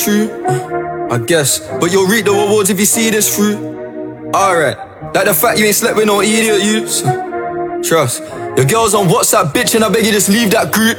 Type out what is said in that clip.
true, I guess. But you'll reap the rewards if you see this through. Alright, like the fact you ain't slept with no idiot, you. So, trust. Your girl's on WhatsApp, bitch, and I beg you just leave that group.